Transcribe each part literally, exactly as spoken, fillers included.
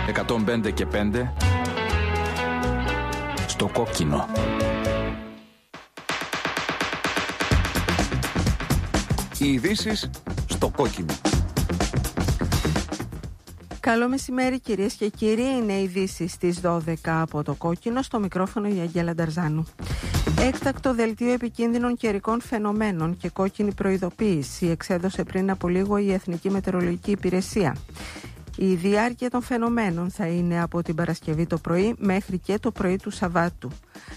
εκατόν πέντε και πέντε στο κόκκινο. Οι ειδήσεις στο κόκκινο. Καλό μεσημέρι κυρίες και κύριοι, είναι οι ειδήσεις στις δώδεκα από το κόκκινο, στο μικρόφωνο η Αγγέλα Νταρζάνου. Έκτακτο δελτίο επικίνδυνων καιρικών φαινομένων και κόκκινη προειδοποίηση εξέδωσε πριν από λίγο η Εθνική Μετεωρολογική Υπηρεσία. Η διάρκεια των φαινομένων θα είναι από την Παρασκευή το πρωί μέχρι και το πρωί του Σαββάτου.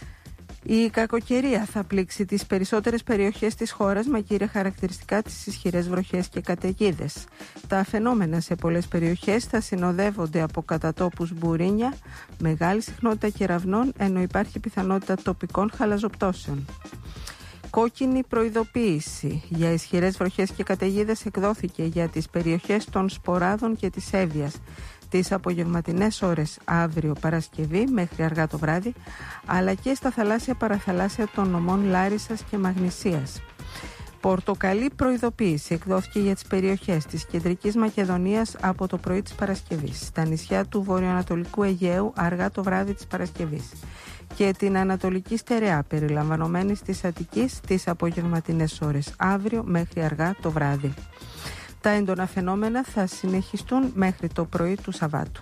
Η κακοκαιρία θα πλήξει τις περισσότερες περιοχές της χώρας με κύρια χαρακτηριστικά τις ισχυρές βροχές και καταιγίδες. Τα φαινόμενα σε πολλές περιοχές θα συνοδεύονται από κατατόπους μπουρίνια, μεγάλη συχνότητα κεραυνών, ενώ υπάρχει πιθανότητα τοπικών χαλαζοπτώσεων. Κόκκινη προειδοποίηση για ισχυρές βροχές και καταιγίδες εκδόθηκε για τις περιοχές των Σποράδων και της Εύβοιας τις απογευματινές ώρες αύριο Παρασκευή μέχρι αργά το βράδυ, αλλά και στα θαλάσσια παραθαλάσσια των νομών Λάρισσας και Μαγνησίας. Πορτοκαλί προειδοποίηση εκδόθηκε για τις περιοχές της Κεντρικής Μακεδονίας από το πρωί της Παρασκευής, στα νησιά του βορειοανατολικού Αιγαίου αργά το βράδυ της Παρασκευής και την Ανατολική Στερεά περιλαμβανομένης της Αττικής τις απογευματινές ώρες αύριο μέχρι αργά το βράδυ. Τα έντονα φαινόμενα θα συνεχιστούν μέχρι το πρωί του Σαββάτου.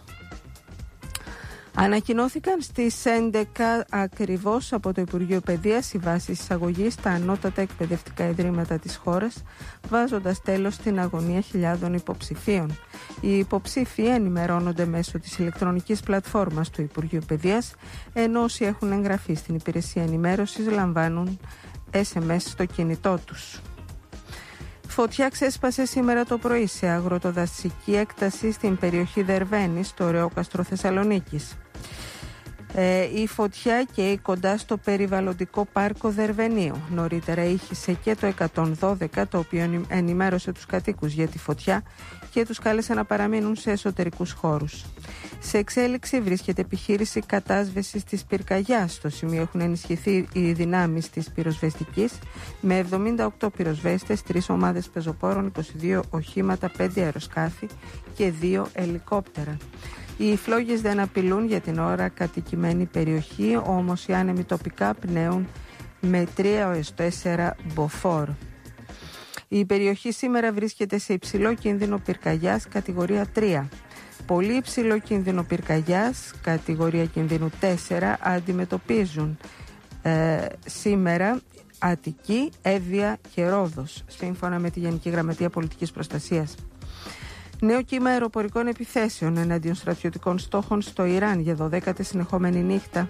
Ανακοινώθηκαν στις έντεκα ακριβώς από το Υπουργείο Παιδείας οι βάσεις εισαγωγής στα ανώτατα εκπαιδευτικά ιδρύματα της χώρας, βάζοντας τέλος στην αγωνία χιλιάδων υποψηφίων. Οι υποψήφοι ενημερώνονται μέσω της ηλεκτρονικής πλατφόρμας του Υπουργείου Παιδείας, ενώ όσοι έχουν εγγραφεί στην υπηρεσία ενημέρωσης λαμβάνουν ες εμ ες στο κινητό τους. Φωτιά ξέσπασε σήμερα το πρωί σε αγροτοδασική έκταση στην περιοχή Δερβαίνη, στο Ρεόκαστρο Θεσσαλονίκης. Ε, η φωτιά καίει κοντά στο περιβαλλοντικό πάρκο Δερβενίου. Νωρίτερα ήχησε και το εκατόν δώδεκα, το οποίο ενημέρωσε τους κατοίκους για τη φωτιά και τους κάλεσε να παραμείνουν σε εσωτερικούς χώρους. Σε εξέλιξη βρίσκεται επιχείρηση κατάσβεσης της πυρκαγιάς. Στο σημείο έχουν ενισχυθεί οι δυνάμεις της πυροσβεστικής με εβδομήντα οκτώ πυροσβέστες, τρεις ομάδες πεζοπόρων, είκοσι δύο οχήματα, πέντε αεροσκάφη και δύο ελικόπτερα. Οι φλόγες δεν απειλούν για την ώρα κατοικημένη περιοχή, όμως οι άνεμοι τοπικά πνέουν με τρία έως τέσσερα μποφόρ. Η περιοχή σήμερα βρίσκεται σε υψηλό κίνδυνο πυρκαγιάς κατηγορία τρία. Πολύ υψηλό κίνδυνο πυρκαγιάς κατηγορία κινδύνου τέσσερα αντιμετωπίζουν ε, σήμερα Αττική, Εύβοια και Ρόδος, σύμφωνα με τη Γενική Γραμματεία Πολιτικής Προστασίας. Νέο κύμα αεροπορικών επιθέσεων εναντίον στρατιωτικών στόχων στο Ιράν για δωδέκατη συνεχόμενη νύχτα.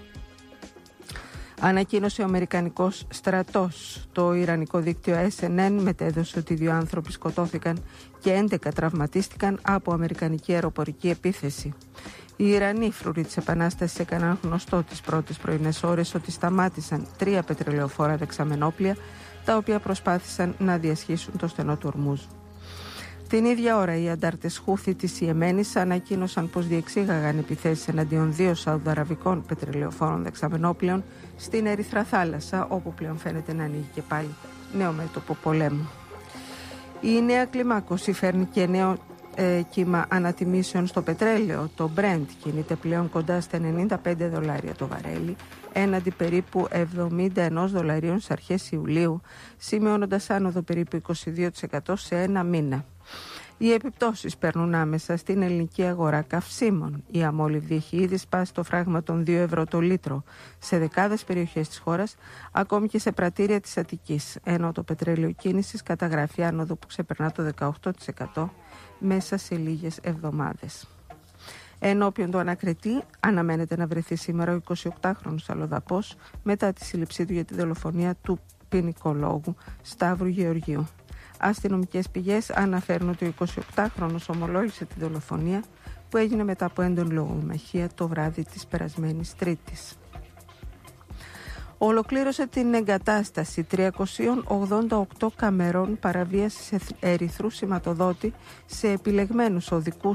Ανακοίνωσε ο Αμερικανικός στρατός. Το Ιρανικό δίκτυο ες εν εν μετέδωσε ότι δύο άνθρωποι σκοτώθηκαν και έντεκα τραυματίστηκαν από αμερικανική αεροπορική επίθεση. Οι Ιρανοί, φρουροί της Επανάστασης, έκαναν γνωστό τις πρώτες πρωινές ώρες ότι σταμάτησαν τρία πετρελαιοφόρα δεξαμενόπλια, τα οποία προσπάθησαν να διασχίσουν το στενό του Ορμούζ. Την ίδια ώρα οι αντάρτες Χούθη της Ιεμένης ανακοίνωσαν πως διεξήγαγαν επιθέσεις εναντίον δύο σαουδαραβικών πετρελαιοφόρων δεξαμενόπλαιων στην Ερυθρά Θάλασσα, όπου πλέον φαίνεται να ανοίγει και πάλι νέο μέτωπο πολέμου. Η νέα κλιμάκωση φέρνει και νέο ε, κύμα ανατιμήσεων στο πετρέλαιο. Το Brent κινείται πλέον κοντά στα ενενήντα πέντε δολάρια το βαρέλι, έναντι περίπου εβδομήντα ένα δολαρίων στις αρχές Ιουλίου, σημειώνοντας άνοδο περίπου είκοσι δύο τοις εκατό σε ένα μήνα. Οι επιπτώσεις παίρνουν άμεσα στην ελληνική αγορά καυσίμων. Η αμόλυβδη έχει ήδη σπάσει το φράγμα των δύο ευρώ το λίτρο σε δεκάδες περιοχές της χώρας, ακόμη και σε πρατήρια της Αττικής, ενώ το πετρέλαιο κίνησης καταγράφει άνοδο που ξεπερνά το δεκαοκτώ τοις εκατό μέσα σε λίγες εβδομάδες. Ενώπιον του ανακριτή αναμένεται να βρεθεί σήμερα ο εικοσιοκτάχρονος αλλοδαπός μετά τη σύλληψή του για τη δολοφονία του ποινικολόγου Σταύρου Γεωργίου. Αστυνομικές πηγές αναφέρουν ότι ο εικοσιοκτάχρονος ομολόγησε τη δολοφονία που έγινε μετά από έντονη λογομαχία το βράδυ της περασμένης Τρίτης. Ολοκλήρωσε την εγκατάσταση τριακόσιων ογδόντα οκτώ καμερών παραβίασης ερυθρού σηματοδότη σε επιλεγμένους οδικούς